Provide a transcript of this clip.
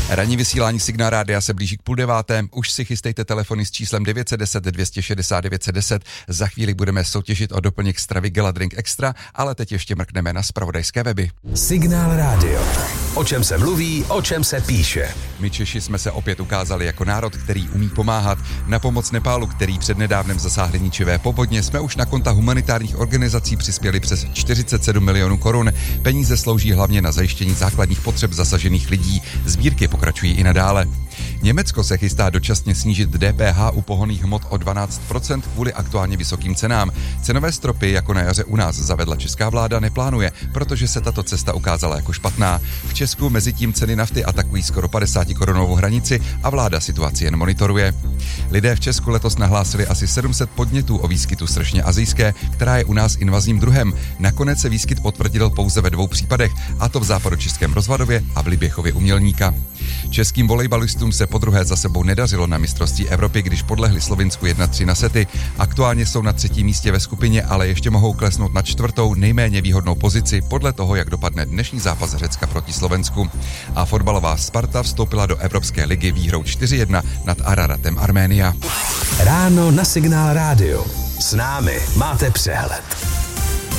Ranní vysílání Signál Rádia se blíží k 8:30. Už si chystejte telefony s číslem 910 260 910. Za chvíli budeme soutěžit o doplněk stravy Gala Drink Extra, ale teď ještě mrkneme na zpravodajské weby. Signál Rádio. O čem se mluví, o čem se píše. My Češi jsme se opět ukázali jako národ, který umí pomáhat. Na pomoc Nepálu, který přednedávnem zasáhly ničivé povodně, jsme už na konta humanitárních organizací přispěli přes 47 milionů korun. Peníze slouží hlavně na zajištění základních potřeb zasažených lidí. Sbírky pokračují i nadále. Německo se chystá dočasně snížit DPH u pohonných hmot o 12% kvůli aktuálně vysokým cenám. Cenové stropy, jako na jaře u nás zavedla česká vláda, neplánuje, protože se tato cesta ukázala jako špatná. V Česku mezitím ceny nafty atakují skoro 50korunovou hranici a vláda situaci jen monitoruje. Lidé v Česku letos nahlásili asi 700 podnětů o výskytu sršně asijské, která je u nás invazním druhem. Nakonec se výskyt potvrdil pouze ve 2 případech, a to v západočeském Rozvadově a v Liběchově u Mělníka. Českým volejbalistům se podruhé za sebou nedařilo na mistrovství Evropy, když podlehli Slovinsku 1-3 na sety. Aktuálně jsou na 3. místě ve skupině, ale ještě mohou klesnout na 4. nejméně výhodnou pozici podle toho, jak dopadne dnešní zápas Řecka proti Slovensku. A fotbalová Sparta vstoupila do Evropské ligy výhrou 4-1 nad Araratem Arménia. Ráno na Signál Rádio. S námi máte přehled.